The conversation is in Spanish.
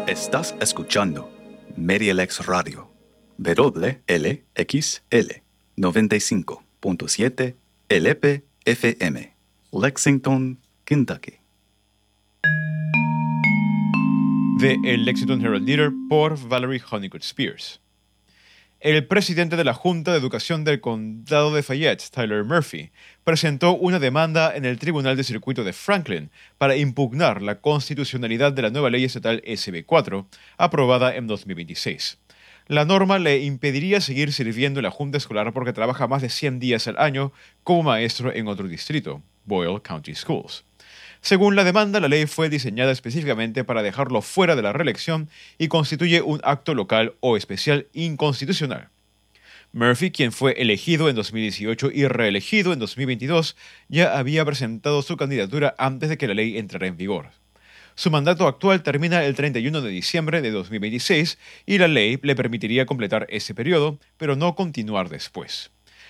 Estás escuchando MediaLex Radio, WLXL 95.7 LP-FM, Lexington, Kentucky. De El Lexington Herald Leader por Valerie Honeycutt Spears. El presidente de la Junta de Educación del Condado de Fayette, Tyler Murphy, presentó una demanda en el Tribunal de Circuito de Franklin para impugnar la constitucionalidad de la nueva ley estatal SB4, aprobada en 2026. La norma le impediría seguir sirviendo en la Junta Escolar porque trabaja más de 100 días al año como maestro en otro distrito, Boyle County Schools. Según la demanda, la ley fue diseñada específicamente para dejarlo fuera de la reelección y constituye un acto local o especial inconstitucional. Murphy, quien fue elegido en 2018 y reelegido en 2022, ya había presentado su candidatura antes de que la ley entrara en vigor. Su mandato actual termina el 31 de diciembre de 2026 y la ley le permitiría completar ese periodo, pero no continuar después.